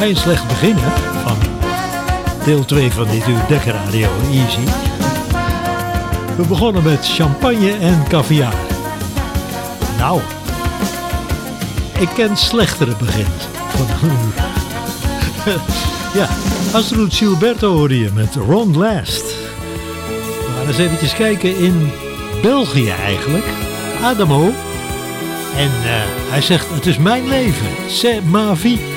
Geen slecht begin hè, van deel 2 van dit uur Dekker Radio Easy. We begonnen met champagne en caviar. Nou, ik ken slechtere begins van een uur. Ja, Astrud Gilberto hoorde je met Ron Last. We gaan eens eventjes kijken in België eigenlijk. Adamo. En hij zegt, het is mijn leven. C'est ma vie.